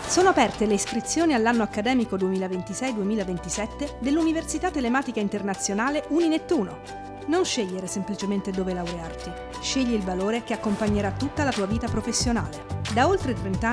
Sono aperte le iscrizioni all'anno accademico 2026-2027 dell'Università Telematica Internazionale Uninettuno. Non scegliere semplicemente dove laurearti, scegli il valore che accompagnerà tutta la tua vita professionale. Da oltre 30 anni